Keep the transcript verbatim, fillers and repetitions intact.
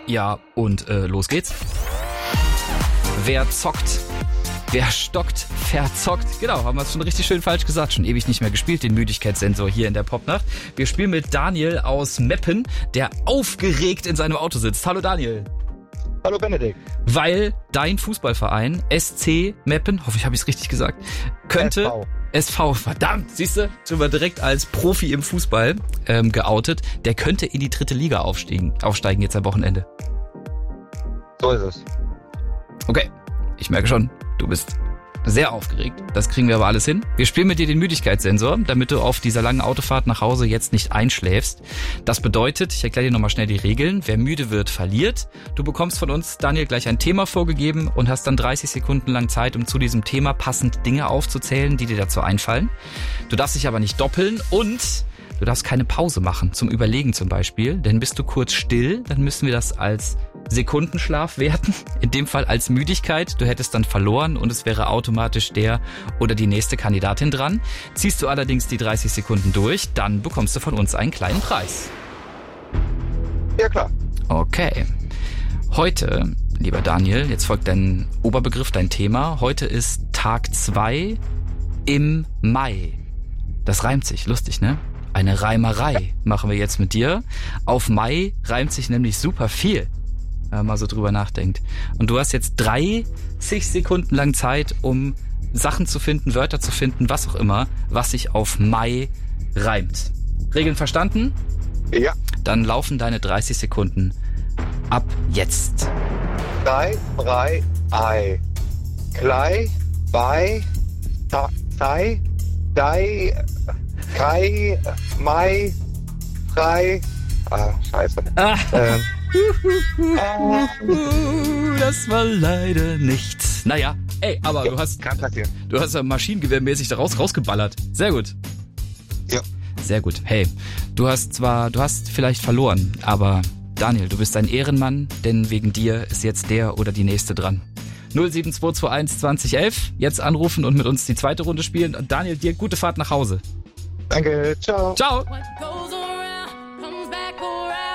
Ja, und äh, los geht's. Wer zockt, wer stockt, verzockt. Genau, haben wir es schon richtig schön falsch gesagt. Schon ewig nicht mehr gespielt, den Müdigkeitssensor hier in der Popnacht. Wir spielen mit Daniel aus Meppen, der aufgeregt in seinem Auto sitzt. Hallo Daniel. Hallo Benedikt. Weil dein Fußballverein S C Meppen, hoffe ich habe ich es richtig gesagt, könnte... S V. S V, verdammt, siehst du, sind wir direkt als Profi im Fußball ähm, geoutet. Der könnte in die dritte Liga aufsteigen, aufsteigen jetzt am Wochenende. So ist es. Okay, ich merke schon, du bist sehr aufgeregt. Das kriegen wir aber alles hin. Wir spielen mit dir den Müdigkeitssensor, damit du auf dieser langen Autofahrt nach Hause jetzt nicht einschläfst. Das bedeutet, ich erkläre dir nochmal schnell die Regeln. Wer müde wird, verliert. Du bekommst von uns, Daniel, gleich ein Thema vorgegeben und hast dann dreißig Sekunden lang Zeit, um zu diesem Thema passend Dinge aufzuzählen, die dir dazu einfallen. Du darfst dich aber nicht doppeln und du darfst keine Pause machen, zum Überlegen zum Beispiel. Denn bist du kurz still, dann müssen wir das als Sekundenschlaf werten, in dem Fall als Müdigkeit. Du hättest dann verloren und es wäre automatisch der oder die nächste Kandidatin dran. Ziehst du allerdings die dreißig Sekunden durch, dann bekommst du von uns einen kleinen Preis. Ja, klar. Okay. Heute, lieber Daniel, jetzt folgt dein Oberbegriff, dein Thema. Heute ist Tag zwei im Mai. Das reimt sich, lustig, ne? Eine Reimerei machen wir jetzt mit dir. Auf Mai reimt sich nämlich super viel, wenn man mal so drüber nachdenkt. Und du hast jetzt dreißig Sekunden lang Zeit, um Sachen zu finden, Wörter zu finden, was auch immer, was sich auf Mai reimt. Regeln verstanden? Ja. Dann laufen deine dreißig Sekunden ab jetzt. Drei, drei, ei. Klei, bei, ta, sei, dei, kai, mai, frei. Ah, scheiße. Ah. Ähm. Das war leider nichts. Naja, ey, aber Ja, du hast kann passieren. du hast ja maschinengewehrmäßig da raus, rausgeballert. Sehr gut. Ja. Sehr gut. Hey, du hast zwar, du hast vielleicht verloren, aber Daniel, du bist ein Ehrenmann, denn wegen dir ist jetzt der oder die nächste dran. null sieben zwei zwei eins zwanzig elf, jetzt anrufen und mit uns die zweite Runde spielen. Und Daniel, dir gute Fahrt nach Hause. Danke, ciao. Ciao. What goes around comes back around.